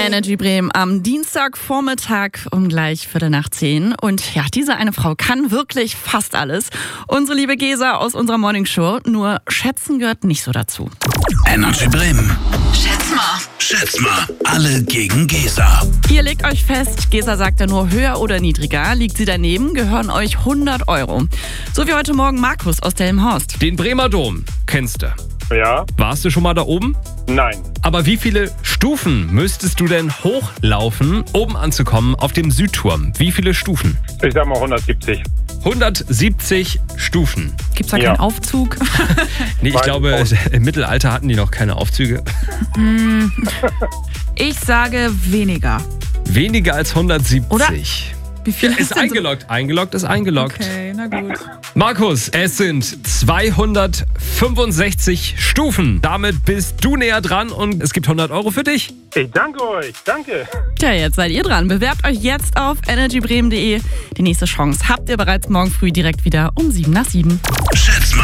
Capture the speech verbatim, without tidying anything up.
Energy Bremen am Dienstagvormittag um gleich Viertel nach zehn. Und ja, diese eine Frau kann wirklich fast alles. Unsere liebe Gesa aus unserer Morningshow. Nur Schätzen gehört nicht so dazu. Energy Bremen. Schätz mal. Schätz mal. Alle gegen Gesa. Ihr legt euch fest, Gesa sagt ja nur höher oder niedriger. Liegt sie daneben, gehören euch hundert Euro. So wie heute Morgen Markus aus Delmenhorst. Den Bremer Dom kennst du. Ja, Warst du schon mal da oben? nein. Aber wie viele Stufen müsstest du denn hochlaufen, um anzukommen auf dem Südturm? Wie viele Stufen? Ich sag mal hundertsiebzig. hundertsiebzig Stufen. Gibt's da Ja. keinen Aufzug? Nee, ich Weit glaube, aus. im Mittelalter hatten die noch keine Aufzüge. Ich sage weniger. Weniger als hundertsiebzig. Wie viel Ist denn so- eingeloggt. Eingeloggt ist eingeloggt. Okay, na gut. Markus, es sind zweihundertfünfundsechzig Stufen. Damit bist du näher dran und es gibt hundert Euro für dich. Ich danke euch, danke. Tja, jetzt seid ihr dran. Bewerbt euch jetzt auf energy bremen punkt de. Die nächste Chance habt ihr bereits morgen früh direkt wieder um sieben nach sieben. Schätz mal.